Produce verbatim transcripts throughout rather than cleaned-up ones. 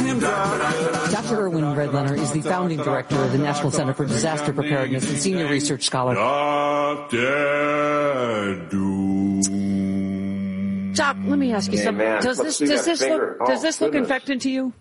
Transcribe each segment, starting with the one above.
him, Doc. Doctor Erwin Redlener is the founding director of the National Center for Disaster Preparedness and senior research scholar. Doctor Doom. Doc, let me ask you Hey, something. man, Does let's this see does that this finger. look does Oh, this look goodness. infected to you?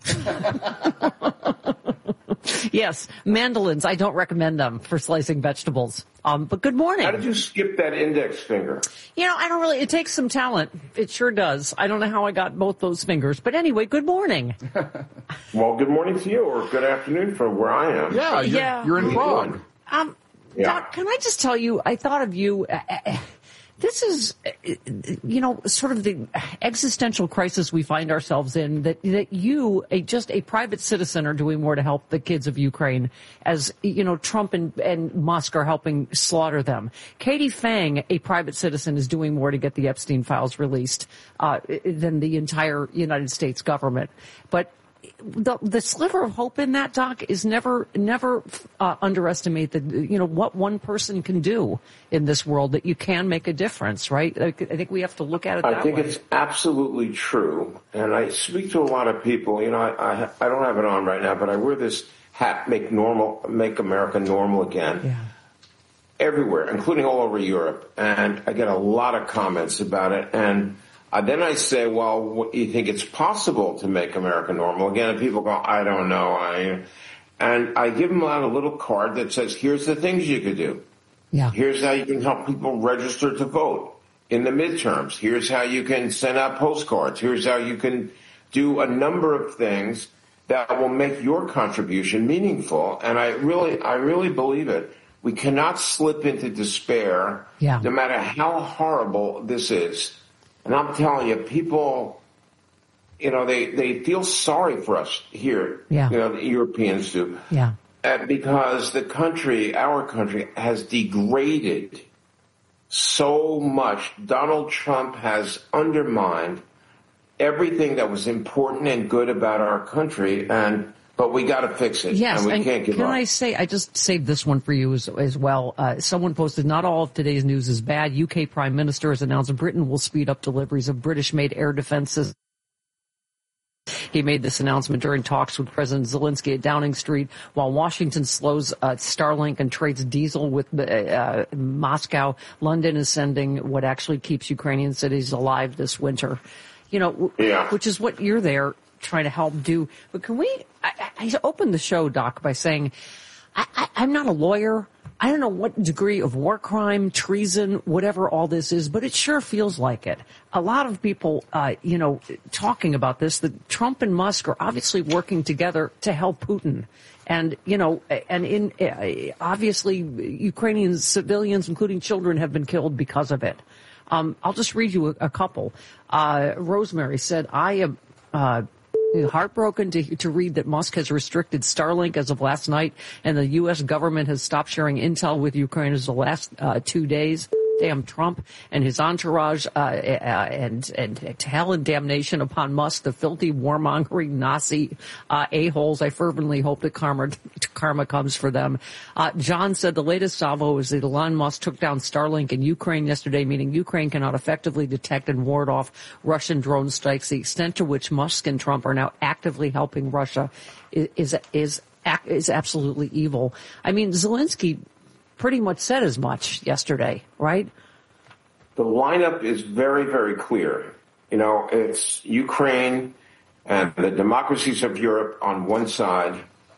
Yes, mandolins. I don't recommend them for slicing vegetables. Um, but good morning. How did you skip that index finger? You know, I don't really. It takes some talent. It sure does. I don't know how I got both those fingers, but anyway, good morning. Well, good morning to you, or good afternoon from where I am. Yeah, you're, Yeah. you're in Prague. Um, Yeah. Doc, can I just tell you? I thought of you. Uh, uh, This is, you know, sort of the existential crisis we find ourselves in, that, that you, a, just a private citizen, are doing more to help the kids of Ukraine as, you know, Trump and, and Musk are helping slaughter them. Katie Fang, a private citizen, is doing more to get the Epstein files released uh, than the entire United States government. But the, the sliver of hope in that, Doc, is never, never uh, underestimate the, you know, what one person can do in this world, that you can make a difference, right? I, I think we have to look at it that I think way. it's absolutely true, and I speak to a lot of people. You know, I, I I don't have it on right now, but I wear this hat, "Make normal, make America normal again," Yeah. everywhere, including all over Europe, and I get a lot of comments about it. And uh, then I say, "Well, what, you think it's possible to make America normal again?" And people go, "I don't know." I and I give them out a little card that says, "Here's the things you could do." Yeah. Here's how you can help people register to vote in the midterms. Here's how you can send out postcards. Here's how you can do a number of things that will make your contribution meaningful. And I really, I really believe it. We cannot slip into despair, Yeah. no matter how horrible this is. And I'm telling you, people, you know, they, they feel sorry for us here. Yeah. You know, the Europeans do. Yeah. Uh, because the country, our country, has degraded so much. Donald Trump has undermined everything that was important and good about our country, and but we got to fix it. Yes, and we and can't give can up. I say, I just saved this one for you as, as well. Uh, someone posted, not all of today's news is bad. U K Prime Minister has announced Britain will speed up deliveries of British-made air defense systems. He made this announcement during talks with President Zelensky at Downing Street, while Washington slows uh, Starlink and trades diesel with uh, Moscow. London is sending what actually keeps Ukrainian cities alive this winter. You know, Yeah. which is what you're there trying to help do. But can we, I, I opened the show, Doc, by saying, I, I, I'm not a lawyer. I don't know what degree of war crime, treason, whatever all this is, but it sure feels like it. A lot of people, uh, you know, talking about this, that Trump and Musk are obviously working together to help Putin. And, you know, and in, uh, obviously Ukrainian civilians, including children, have been killed because of it. Um, I'll just read you a, a couple. Uh, Rosemary said, I am, uh, heartbroken to to read that Musk has restricted Starlink as of last night, and the U S government has stopped sharing intel with Ukraine as the last uh, two days. Damn Trump and his entourage, uh, uh, and, and hell and damnation upon Musk, the filthy, warmongering Nazi uh, a-holes. I fervently hope that karma, karma comes for them. Uh, John said the latest salvo is that Elon Musk took down Starlink in Ukraine yesterday, meaning Ukraine cannot effectively detect and ward off Russian drone strikes. The extent to which Musk and Trump are now actively helping Russia is, is, is, is absolutely evil. I mean, Zelensky pretty much said as much yesterday, right? The lineup is very, very clear. You know, it's Ukraine and the democracies of Europe on one side,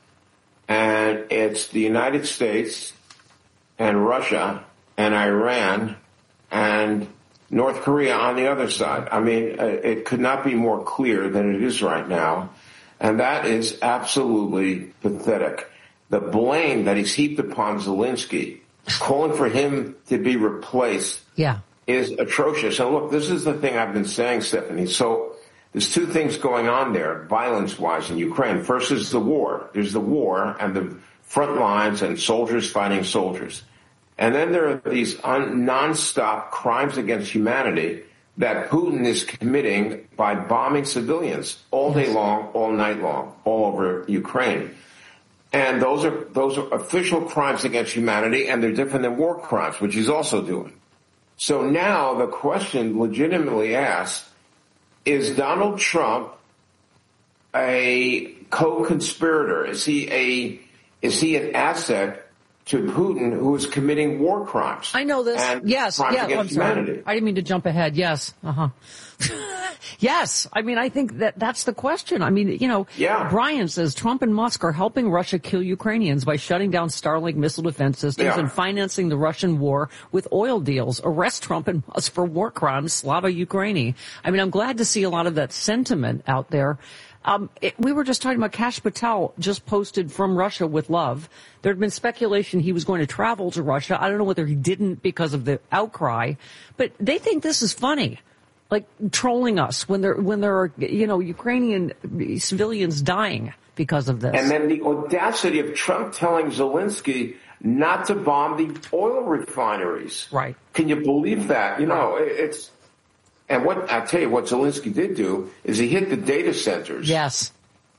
and it's the United States and Russia and Iran and North Korea on the other side. I mean, it could not be more clear than it is right now, and that is absolutely pathetic. The blame that he's heaped upon Zelensky, calling for him to be replaced, yeah, is atrocious. And look, this is the thing I've been saying, Stephanie. So there's two things going on there, violence-wise, in Ukraine. First is the war. There's the war and the front lines and soldiers fighting soldiers. And then there are these un- non-stop crimes against humanity that Putin is committing by bombing civilians all day long, all night long, all over Ukraine. And those are those are official crimes against humanity, and they're different than war crimes, which he's also doing. So now the question legitimately asked, is Donald Trump a co-conspirator? Is he a is he an asset to Putin who is committing war crimes? I know this. And yes. crimes Yeah. against I'm sorry. humanity? I didn't mean to jump ahead. Yes. Uh huh. Yes. I mean, I think that that's the question. I mean, you know, yeah. Brian says Trump and Musk are helping Russia kill Ukrainians by shutting down Starlink missile defense systems yeah. and financing the Russian war with oil deals. Arrest Trump and Musk for war crimes. Slava Ukraini. I mean, I'm glad to see a lot of that sentiment out there. Um, it, we were just talking about Kash Patel just posted from Russia with love. There had been speculation he was going to travel to Russia. I don't know whether he didn't because of the outcry, but they think this is funny. Like trolling us when there when there are, you know, Ukrainian civilians dying because of this. And then the audacity of Trump telling Zelensky not to bomb the oil refineries. Right. Can you believe that? You know, it's, and what, I tell you what Zelensky did do is he hit the data centers. Yes.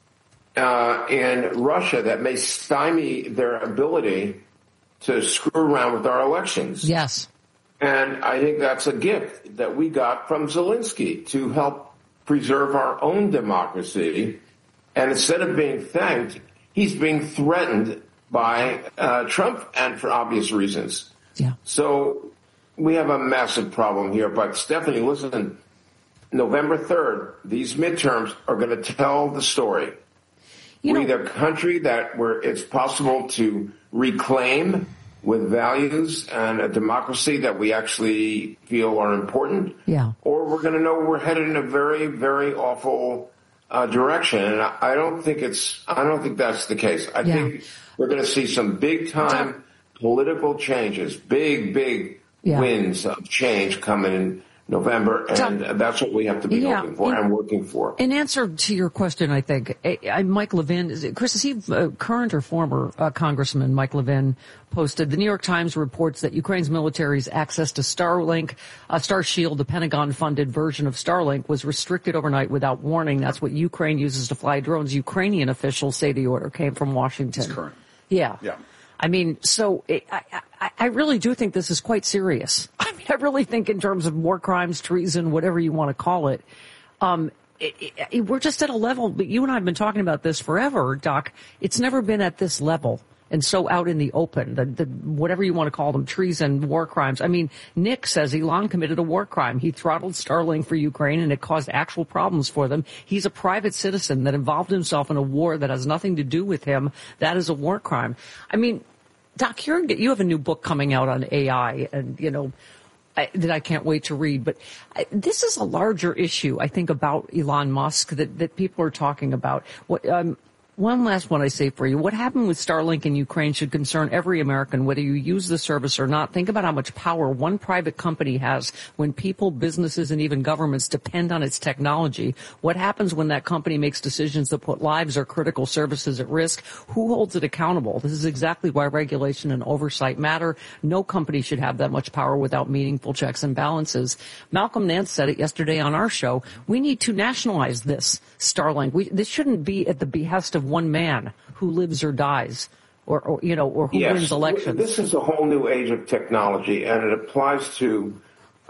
Uh, in Russia that may stymie their ability to screw around with our elections. Yes. And I think that's a gift that we got from Zelensky to help preserve our own democracy. And instead of being thanked, he's being threatened by uh, Trump, and for obvious reasons. Yeah. So we have a massive problem here. But Stephanie, listen, November third, these midterms are going to tell the story. You know, we're the country that where it's possible to reclaim with values and a democracy that we actually feel are important. Yeah. Or we're going to know we're headed in a very, very awful uh, direction. And I, I don't think it's, I don't think that's the case. I yeah. think we're going to see some big time political changes, big, big yeah. winds of change coming in November, and Tom, that's what we have to be yeah, hoping for in, and working for. In answer to your question, I think, I, I, Mike Levin, is it, Chris, is he uh, current or former uh, Congressman Mike Levin posted, the New York Times reports that Ukraine's military's access to Starlink, uh, Starshield, the Pentagon-funded version of Starlink, was restricted overnight without warning. That's what Ukraine uses to fly drones. Ukrainian officials say the order came from Washington. That's correct. Yeah. Yeah. I mean, so it, I, I, I really do think this is quite serious. I mean, I really think in terms of war crimes, treason, whatever you want to call it, um, it, it, it, we're just at a level, but you and I have been talking about this forever, Doc. It's never been at this level. And so out in the open, the, the, whatever you want to call them, treason, war crimes. I mean, Nick says Elon committed a war crime. He throttled Starlink for Ukraine and it caused actual problems for them. He's a private citizen that involved himself in a war that has nothing to do with him. That is a war crime. I mean, Doc, you're, you have a new book coming out on A I and, you know, I, that I can't wait to read. But I, this is a larger issue, I think, about Elon Musk that, that people are talking about. What, um, One last one I say for you. What happened with Starlink in Ukraine should concern every American, whether you use the service or not. Think about how much power one private company has when people, businesses, and even governments depend on its technology. What happens when that company makes decisions that put lives or critical services at risk? Who holds it accountable? This is exactly why regulation and oversight matter. No company should have that much power without meaningful checks and balances. Malcolm Nance said it yesterday on our show. We need to nationalize this Starlink. We, this shouldn't be at the behest of one man who lives or dies, or, or you know, or who yes, wins elections. This is a whole new age of technology, and it applies to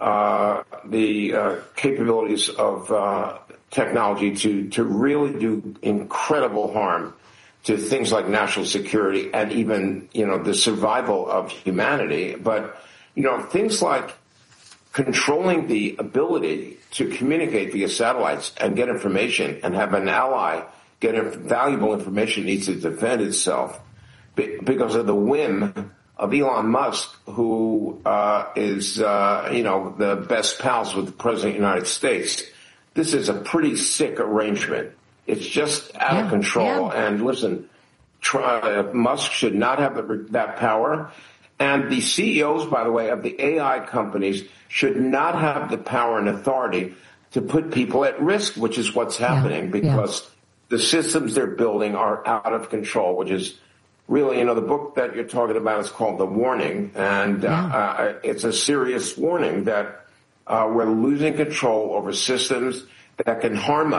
uh, the uh, capabilities of uh, technology to to really do incredible harm to things like national security and even, you know, the survival of humanity. But, you know, things like controlling the ability to communicate via satellites and get information and have an ally get valuable information needs to defend itself because of the whim of Elon Musk, who uh, is, uh, you know, the best pals with the President of the United States. This is a pretty sick arrangement. It's just out yeah, of control. Yeah. And listen, try, uh, Musk should not have the, that power. And the C E Os, by the way, of the A I companies should not have the power and authority to put people at risk, which is what's happening yeah, because yeah. the systems they're building are out of control, which is really, you know, the book that you're talking about is called The Warning, and yeah. uh, it's a serious warning that uh, we're losing control over systems that can harm us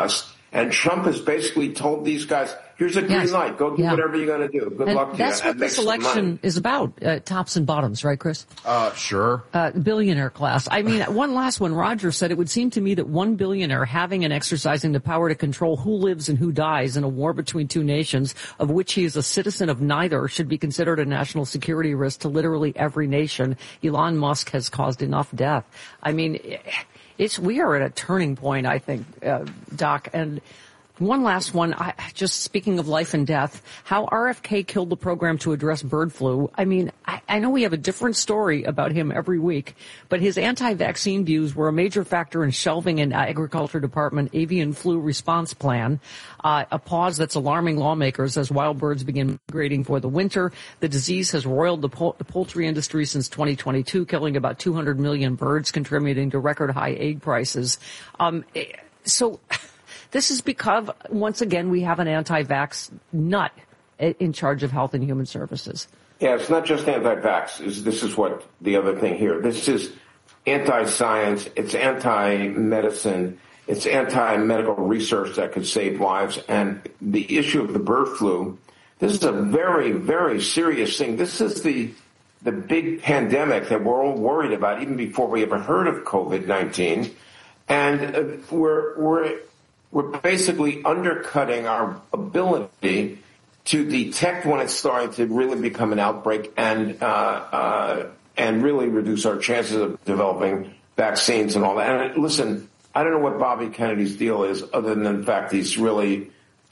And Trump has basically told these guys, here's a green yes. light. Go do yeah. whatever you're going to do. Good and luck to that's you. what And this make some election money. is about, uh, tops and bottoms, right, Chris? Uh, sure. Uh, billionaire class. I mean, one last one. Roger said, it would seem to me that one billionaire having and exercising the power to control who lives and who dies in a war between two nations, of which he is a citizen of neither, should be considered a national security risk to literally every nation. Elon Musk has caused enough death. I mean, it's, we are at a turning point, I think, uh, Doc, and one last one, I, just speaking of life and death, how R F K killed the program to address bird flu. I mean, I, I know we have a different story about him every week, but his anti-vaccine views were a major factor in shelving an Agriculture Department avian flu response plan, uh, a pause that's alarming lawmakers as wild birds begin migrating for the winter. The disease has roiled the, pol- the poultry industry since twenty twenty-two, killing about two hundred million birds, contributing to record high egg prices. Um, so... This is because, once again, we have an anti-vax nut in charge of Health and Human Services. Yeah, it's not just anti-vax. This is what the other thing here. This is anti-science. It's anti-medicine. It's anti-medical research that could save lives. And the issue of the bird flu, this is a very, very serious thing. This is the the big pandemic that we're all worried about, even before we ever heard of COVID nineteen. And uh, we're we're We're basically undercutting our ability to detect when it's starting to really become an outbreak and uh, uh, and really reduce our chances of developing vaccines and all that. And listen, I don't know what Bobby Kennedy's deal is, other than the fact he's really,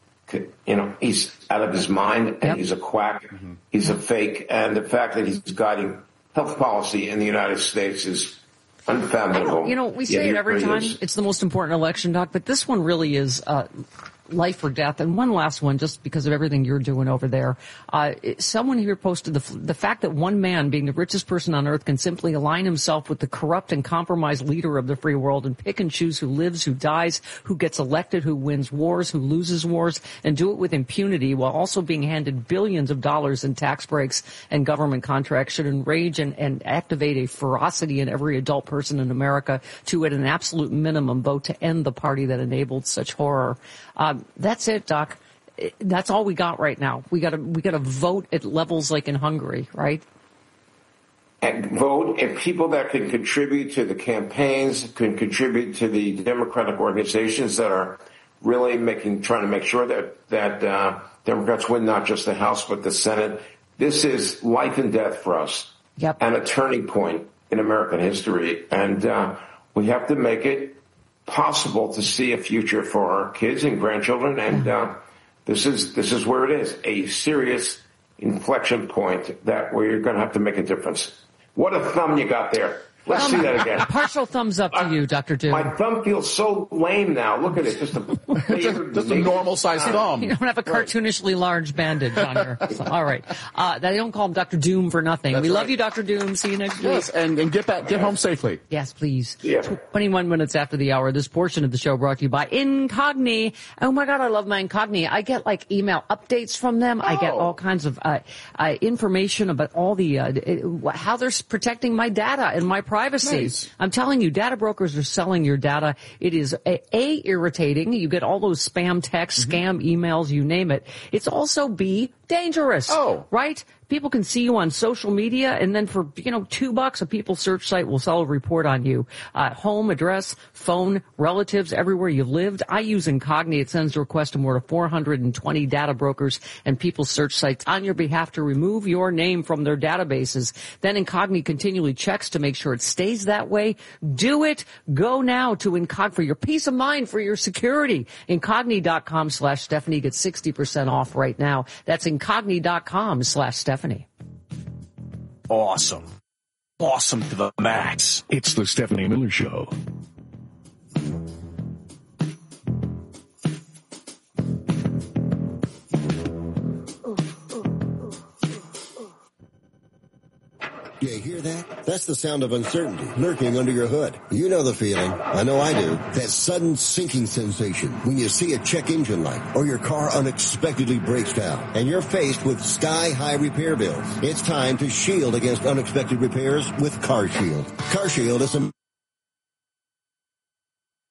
you know, he's out of his mind and yep. he's a quack, mm-hmm. he's a fake, and the fact that he's guiding health policy in the United States is unfathomable. You know, we say yeah, it every time. Is. It's the most important election, Doc, but this one really is uh, life or death. And one last one, just because of everything you're doing over there. Uh, it, someone here posted the, the fact that one man, being the richest person on earth, can simply align himself with the corrupt and compromised leader of the free world and pick and choose who lives, who dies, who gets elected, who wins wars, who loses wars, and do it with impunity while also being handed billions of dollars in tax breaks and government contracts should enrage and, and activate a ferocity in every adult person in America to, at an absolute minimum, vote to end the party that enabled such horror. Um, that's it, Doc. That's all we got right now. We got to we got to vote at levels like in Hungary, right? And vote if people that can contribute to the campaigns, can contribute to the Democratic organizations that are really making, trying to make sure that that uh, Democrats win not just the House but the Senate. This is life and death for us, yep. and a turning point in American history, and uh, we have to make it possible to see a future for our kids and grandchildren, and uh, this is this is where it is, a serious inflection point that where you're going to have to make a difference. What a thumb you got there. Let's um, see that again. Partial thumbs up to I, you, Doctor Doom. My thumb feels so lame now. Look at it. Just a, just, just a normal-sized thumb. You don't have a cartoonishly right. large bandage on your so, all right. Uh, they don't call him Doctor Doom for nothing. That's we right. love you, Doctor Doom. See you next yes, week. and, and get back, get home safely. Yes, please. Yeah. twenty-one minutes after the hour, this portion of the show brought to you by Incogni. Oh, my God, I love my Incogni. I get, like, email updates from them. Oh. I get all kinds of uh, uh, information about all the uh, it, how they're protecting my data and my privacy. Nice. I'm telling you, data brokers are selling your data. It is A, a irritating. You get all those spam texts, mm-hmm. scam emails, you name it. It's also B, dangerous. Oh. Right? People can see you on social media, and then for, you know, two bucks, a people search site will sell a report on you. Uh, home, address, phone, relatives, everywhere you've lived. I use Incogni. It sends a request to more than four hundred twenty data brokers and people search sites on your behalf to remove your name from their databases. Then Incogni continually checks to make sure it stays that way. Do it. Go now to Incogni for your peace of mind, for your security. Incogni.com slash Stephanie. Get sixty percent off right now. That's Incogni.com slash Stephanie. Awesome. Awesome to the max. It's the Stephanie Miller Show. You hear that? That's the sound of uncertainty lurking under your hood. You know the feeling. I know I do. That sudden sinking sensation when you see a check engine light or your car unexpectedly breaks down and you're faced with sky-high repair bills. It's time to shield against unexpected repairs with CarShield. CarShield is a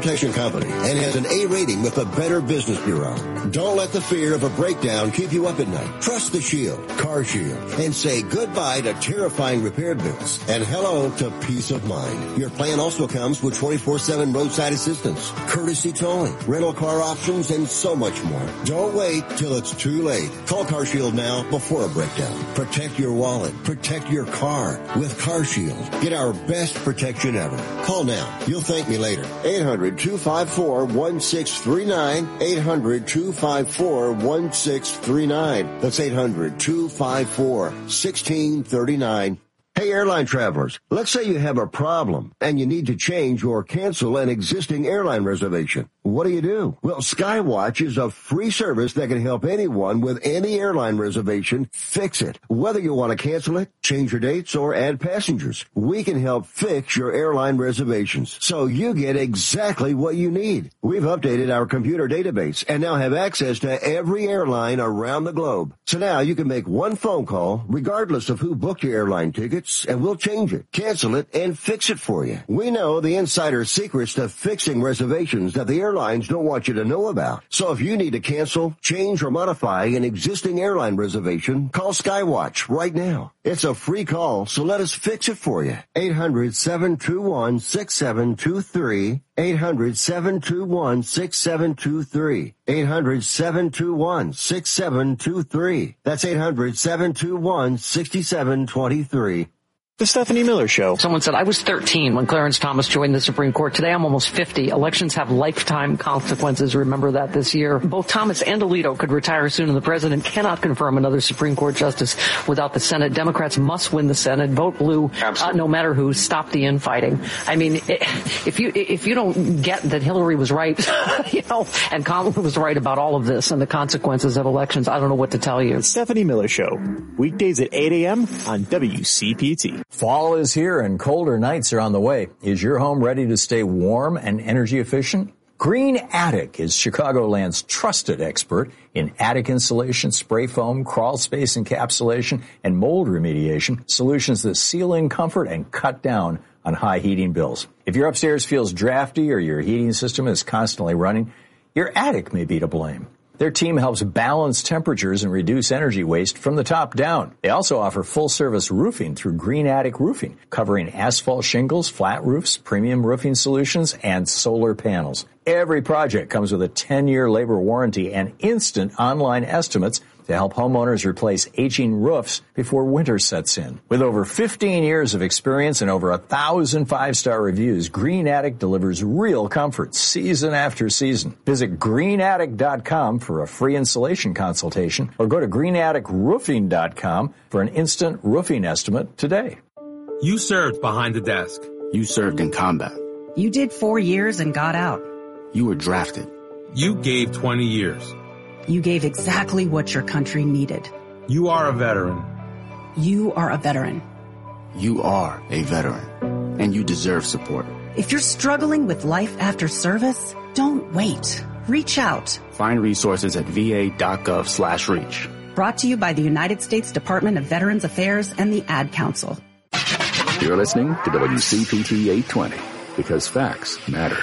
Protection Company and has an A rating with the Better Business Bureau. Don't let the fear of a breakdown keep you up at night. Trust the Shield, Car Shield, and say goodbye to terrifying repair bills and hello to peace of mind. Your plan also comes with twenty-four seven roadside assistance, courtesy towing, rental car options, and so much more. Don't wait till it's too late. Call Car Shield now before a breakdown. Protect your wallet. Protect your car with Car Shield. Get our best protection ever. Call now. You'll thank me later. eight hundred, two five four, one six three nine. eight hundred, two five four, one six three nine. That's eight hundred, two five four, one six three nine. Hey, airline travelers, let's say you have a problem and you need to change or cancel an existing airline reservation. What do you do? Well, Skywatch is a free service that can help anyone with any airline reservation fix it. Whether you want to cancel it, change your dates, or add passengers, we can help fix your airline reservations so you get exactly what you need. We've updated our computer database and now have access to every airline around the globe. So now you can make one phone call regardless of who booked your airline tickets, and we'll change it, cancel it, and fix it for you. We know the insider secrets to fixing reservations that the airlines don't want you to know about. So if you need to cancel, change, or modify an existing airline reservation, call Skywatch right now. It's a free call, so let us fix it for you. eight hundred, seven two one, six seven two three. eight hundred, seven two one, six seven two three. eight hundred, seven two one, six seven two three. That's eight hundred, seven two one, six seven two three. The Stephanie Miller Show. Someone said, I was thirteen when Clarence Thomas joined the Supreme Court. Today I'm almost fifty. Elections have lifetime consequences. Remember that this year. Both Thomas and Alito could retire soon, and the president cannot confirm another Supreme Court justice without the Senate. Democrats must win the Senate. Vote blue, uh, no matter who. Stop the infighting. I mean, if you if you don't get that Hillary was right, you know, and Kamala was right about all of this and the consequences of elections, I don't know what to tell you. The Stephanie Miller Show. Weekdays at eight a.m. on W C P T. Fall is here and colder nights are on the way. Is your home ready to stay warm and energy efficient? Green Attic is Chicagoland's trusted expert in attic insulation, spray foam, crawl space encapsulation, and mold remediation, solutions that seal in comfort and cut down on high heating bills. If your upstairs feels drafty or your heating system is constantly running, your attic may be to blame. Their team helps balance temperatures and reduce energy waste from the top down. They also offer full-service roofing through Green Attic Roofing, covering asphalt shingles, flat roofs, premium roofing solutions, and solar panels. Every project comes with a ten-year labor warranty and instant online estimates to help homeowners replace aging roofs before winter sets in. With over fifteen years of experience and over a thousand five-star reviews, Green Attic delivers real comfort season after season. Visit green attic dot com for a free installation consultation or go to green attic roofing dot com for an instant roofing estimate today. You served behind the desk. You served in combat. You did four years and got out. You were drafted. You gave twenty years. You gave exactly what your country needed. You are a veteran. You are a veteran. You are a veteran, and you deserve support. If you're struggling with life after service, don't wait. Reach out. Find resources at va.gov slash reach. Brought to you by the United States Department of Veterans Affairs and the Ad Council. You're listening to W C P T eight twenty, because facts matter.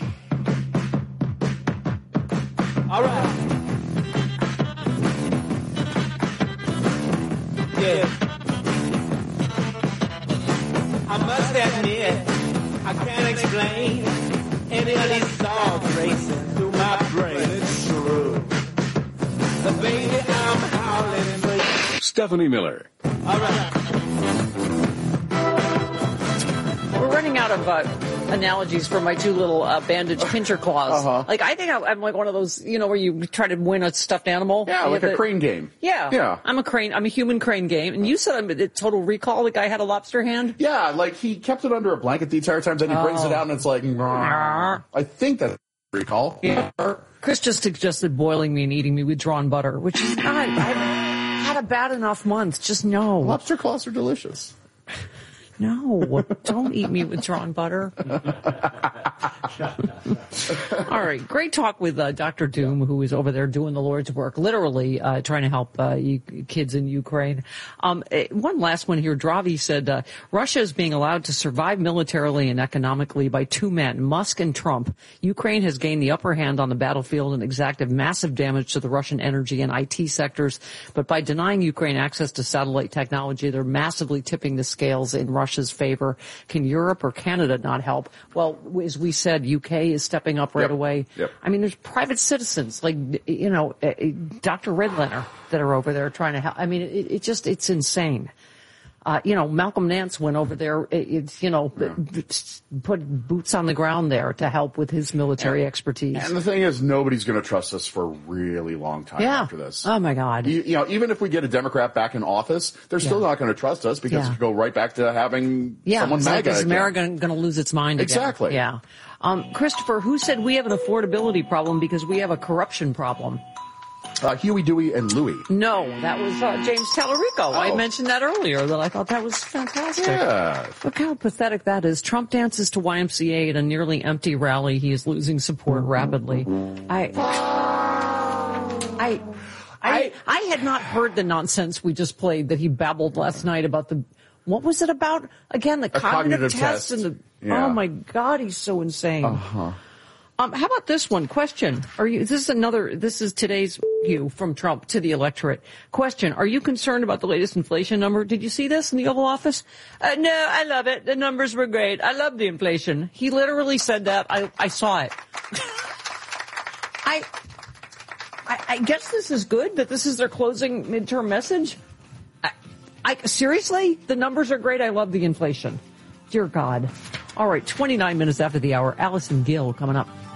All right. Yeah. I must admit, I can't explain any of these thoughts racing through my brain. It's true. But baby, I'm howling for you. Stephanie Miller. All right. We're running out of uh, analogies for my two little uh, bandage pincher claws. Uh-huh. Like, I think I, I'm like one of those, you know, where you try to win a stuffed animal. Yeah, like a the, crane game. Yeah. Yeah. I'm a crane. I'm a human crane game. And you said I'm a Total Recall. The guy had a lobster hand? Yeah, like he kept it under a blanket the entire time, then he oh. brings it out and it's like, I think that's Recall. Yeah. Chris just suggested boiling me and eating me with drawn butter, which is not, I've had a bad enough month. Just no. Lobster claws are delicious. No, don't eat me with drawn butter. All right, great talk with uh, Doctor Doom, who is over there doing the Lord's work, literally uh, trying to help uh, you kids in Ukraine. Um, one last one here. Dravi said uh, Russia is being allowed to survive militarily and economically by two men, Musk and Trump. Ukraine has gained the upper hand on the battlefield and exacted massive damage to the Russian energy and I T sectors. But by denying Ukraine access to satellite technology, they're massively tipping the scales in Russia's favor. Can Europe or Canada not help? Well, as we said, U K is stepping up right yep. away. Yep. I mean, there's private citizens like, you know, uh, Doctor Redlener that are over there trying to help. I mean, it, it just, it's insane. Uh, you know, Malcolm Nance went over there, it, it's, you know, yeah. put boots on the ground there to help with his military and, expertise. And the thing is, nobody's going to trust us for a really long time yeah. after this. Oh, my God. You, you know, even if we get a Democrat back in office, they're still yeah. not going to trust us because yeah. you go right back to having yeah, someone it's MAGA like, is America going to lose its mind again? Exactly. Yeah. Um, Christopher, who said we have an affordability problem because we have a corruption problem? Uh, Huey, Dewey, and Louie. No, that was uh, James Tallarico. Oh. I mentioned that earlier, that I thought that was fantastic. Yeah. Look how pathetic that is. Trump dances to Y M C A at a nearly empty rally. He is losing support rapidly. I, I, I, I had not heard the nonsense we just played that he babbled last night about the, what was it about? Again, the cognitive, cognitive test, test and the, yeah. oh my God, he's so insane. Uh-huh. Um, how about this one? Question. Are you, this is another, this is today's view from Trump to the electorate. Question. Are you concerned about the latest inflation number? Did you see this in the Oval Office? Uh, no, I love it. The numbers were great. I love the inflation. He literally said that. I, I saw it. I, I, I guess this is good that this is their closing midterm message. I, I, seriously? The numbers are great. I love the inflation. Dear God. All right. twenty-nine minutes after the hour. Allison Gill coming up.